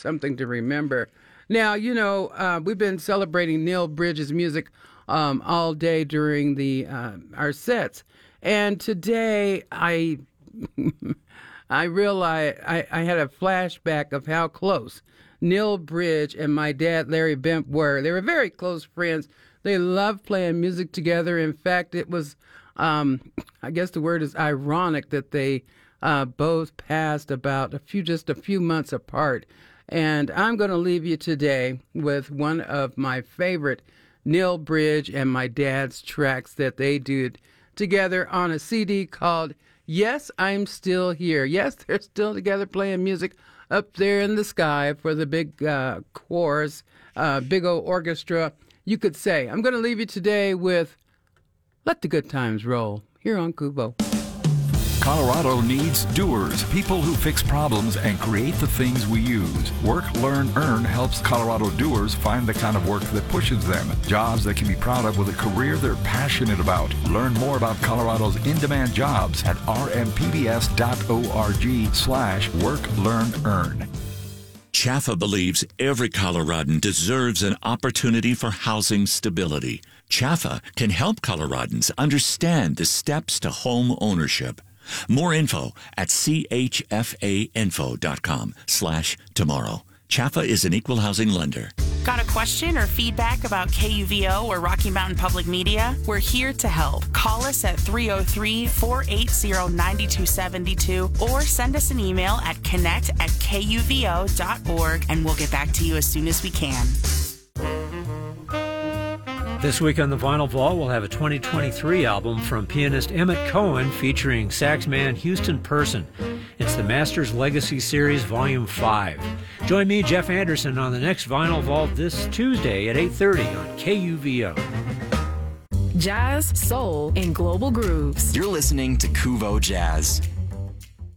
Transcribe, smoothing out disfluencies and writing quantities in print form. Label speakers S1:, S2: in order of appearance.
S1: something to remember. Now, we've been celebrating Neil Bridges' music all day during our sets. And today I realized I had a flashback of how close Neil Bridge and my dad, Larry Bemp, were. They were very close friends. They loved playing music together. In fact, it was, I guess the word is ironic that they both passed about just a few months apart. And I'm going to leave you today with one of my favorite Neil Bridge and my dad's tracks that they did together on a CD called Yes, I'm Still Here. Yes, they're still together playing music up there in the sky for the big chorus, big old orchestra, you could say. I'm going to leave you today with Let the Good Times Roll here on Kuvo.
S2: Colorado needs doers, people who fix problems and create the things we use. Work, Learn, Earn helps Colorado doers find the kind of work that pushes them. Jobs they can be proud of with a career they're passionate about. Learn more about Colorado's in-demand jobs at rmpbs.org/Work, Learn, Earn.
S3: CHAFA believes every Coloradan deserves an opportunity for housing stability. CHAFA can help Coloradans understand the steps to home ownership. More info at chfainfo.com/tomorrow. CHAFA is an equal housing lender.
S4: Got a question or feedback about KUVO or Rocky Mountain Public Media? We're here to help. Call us at 303-480-9272 or send us an email at connect@kuvo.org and we'll get back to you as soon as we can.
S5: This week on the Vinyl Vault, we'll have a 2023 album from pianist Emmett Cohen featuring saxman Houston Person. It's the Masters Legacy Series Volume 5. Join me, Jeff Anderson, on the next Vinyl Vault this Tuesday at 8:30 on KUVO.
S6: Jazz, soul, and global grooves.
S7: You're listening to Kuvo Jazz.